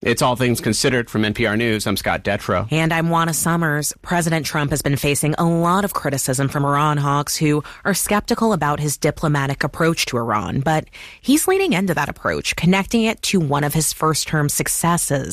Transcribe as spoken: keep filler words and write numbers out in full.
It's All Things Considered from N P R News. I'm Scott Detrow. And I'm Juana Summers. President Trump has been facing a lot of criticism from Iran hawks who are skeptical about his diplomatic approach to Iran. But he's leaning into that approach, connecting it to one of his first-term successes.